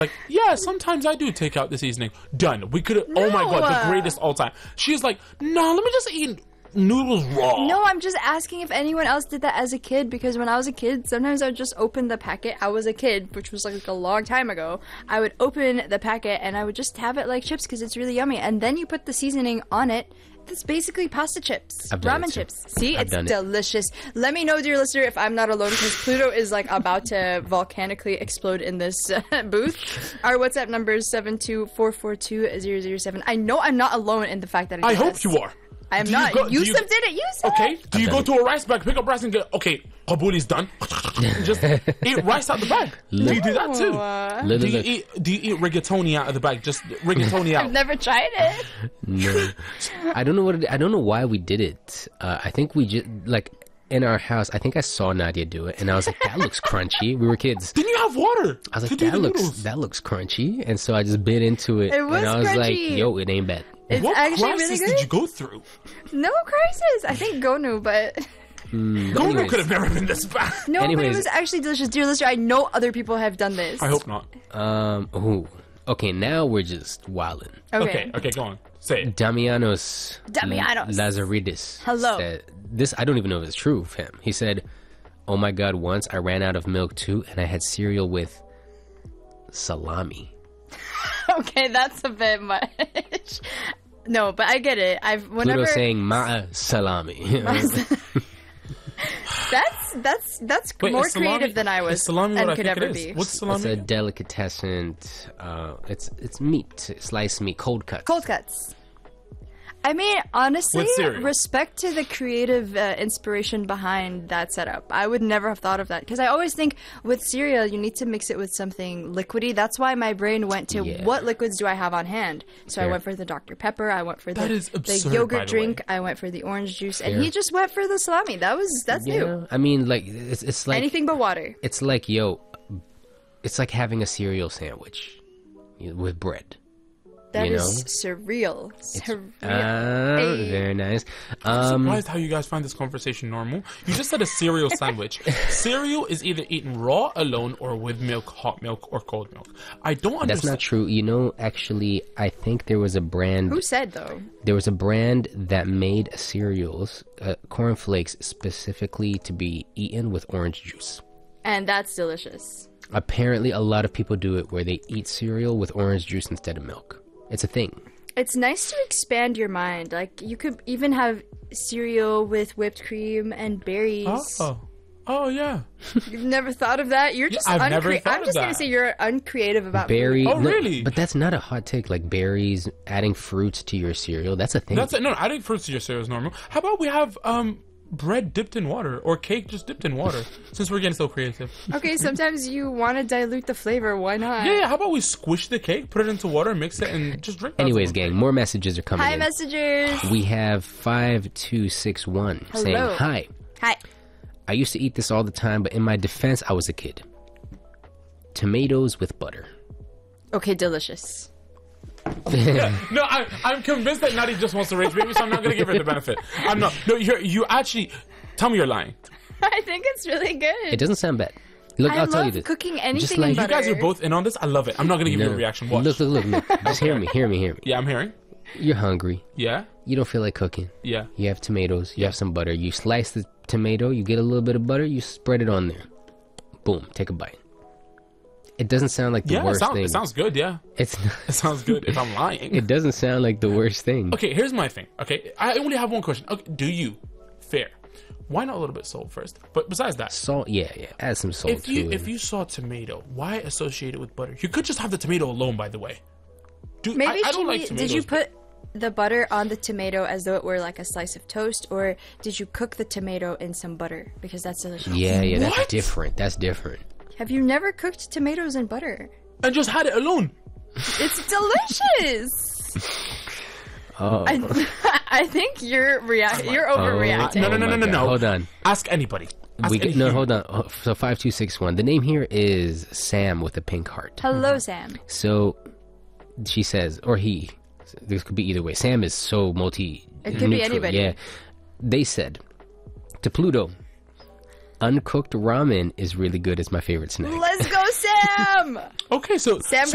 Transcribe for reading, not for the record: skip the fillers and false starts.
like, yeah, sometimes I do take out this seasoning. Done. We could. Oh my god, the greatest all time. She's like, no, let me just eat noodles raw. No, I'm just asking if anyone else did that as a kid, because when I was a kid, sometimes I would just open the packet. I was a kid, which was like a long time ago. I would open the packet and I would just have it like chips because it's really yummy. And then you put the seasoning on it. It's basically pasta chips, ramen chips. See, it's delicious. Let me know, dear listener, if I'm not alone, because Pluto is like about to volcanically explode in this booth. Our WhatsApp number is 72442-007. I know I'm not alone in the fact that I hope you are. I'm not. Yusuf did it. Yusuf. Okay. Do you go to a rice bag, pick up rice, and go, okay, Kabuli's done. Just eat rice out the bag. Do you do that too? Do you eat rigatoni out of the bag? Just rigatoni out. I've never tried it. No, I don't know I don't know why we did it. I think we just like in our house. I think I saw Nadia do it, and I was like, "That looks crunchy." We were kids. Didn't you have water? I was like, "That looks crunchy," and so I just bit into it. It was and I was crunchy. Like, "Yo, it ain't bad." It's what actually crisis really good. did you go through? No crisis. I think Gonu, but Gonu could have never been this bad. no, but it Anyways. was actually delicious. Dear listener, I know other people have done this. I hope not. Ooh. Okay, now we're just wildin'. Okay, go on. Say it. Damianos Lazaridis. Hello. Said, this, I don't even know if it's true of him. He said, "Oh my god, once I ran out of milk too, and I had cereal with salami." Okay, that's a bit much. No, but I get it. Pluto saying ma'a salami. That's Wait, more is salami- creative than I was is salami and what I could think it ever is? be. What's salami? It's a delicatessen. It's meat, sliced meat, cold cut. Cold cuts. I mean, honestly, With cereal. respect to the creative inspiration behind that setup. I would never have thought of that, because I always think with cereal, you need to mix it with something liquidy. That's why my brain went to what liquids do I have on hand? So I went for the Dr. Pepper, I went for the yogurt drink, I went for the orange juice, and he just went for the salami. That's new. I mean, like, it's like... Anything but water. It's like, it's like having a cereal sandwich with bread. That is surreal. Very nice. I'm surprised how you guys find this conversation normal. You just said a cereal sandwich. Cereal is either eaten raw alone or with milk, hot milk, or cold milk. I don't understand. That's not true. You know, actually, I think there was a brand... Who said, though? There was a brand that made cereals, cornflakes, specifically to be eaten with orange juice. And that's delicious. Apparently, a lot of people do it where they eat cereal with orange juice instead of milk. It's a thing. It's nice to expand your mind. Like, you could even have cereal with whipped cream and berries. Oh yeah. You've never thought of that? You're just I've never thought I'm just of gonna that. say you're uncreative about Berry. food. Oh, really? But that's not a hot take. Like berries, adding fruits to your cereal. That's a thing. That's it. No, adding fruits to your cereal is normal. How about we have bread dipped in water or cake just dipped in water? Since we're getting so creative. Okay, sometimes you want to dilute the flavor. Why not? Yeah. How about we squish the cake, put it into water, mix it, and just drink? Anyways, gang, more messages are coming Hi, in. messengers. We have 5261 saying, "Hi. Hi. I used to eat this all the time, but in my defense, I was a kid. Tomatoes with butter." Okay, delicious. No, I'm convinced that Nadi just wants to rage baby, so I'm not going to give her the benefit. I'm not. No, you actually... Tell me you're lying. I think it's really good. It doesn't sound bad. Look, I'll tell you this. Cooking anything Just in like- butter. You guys are both in on this. I love it. I'm not going to give you a reaction. Watch. Look. Just hear me. Yeah, I'm hearing. You're hungry. Yeah? You don't feel like cooking. Yeah. You have tomatoes. You have some butter. You slice the tomato. You get a little bit of butter. You spread it on there. Boom. Take a bite. It doesn't sound like the worst thing. It sounds good, yeah. It sounds good if I'm lying. It doesn't sound like the worst thing. Okay, here's my thing. Okay, I only have one question. Okay, do you? Fair. Why not a little bit salt first? But besides that, salt, yeah. Add some salt if to you it. if you saw tomato, why associate it with butter? You could just have the tomato alone, by the way. Maybe I don't like tomatoes. did you put the butter on the tomato as though it were like a slice of toast, or did you cook the tomato in some butter? Because that's delicious. Yeah, that's different. That's different. Have you never cooked tomatoes in butter? And just had it alone. It's delicious. Oh. I think you're overreacting. No. Hold on. Ask anybody. Hold on. So 5261. The name here is Sam with a pink heart. Hello, Sam. So she says, or he. This could be either way. Sam is so multi. It could be anybody. Yeah. They said to Pluto, uncooked ramen is really good. It's my favorite snack. Let's go, Sam. Okay, so Sam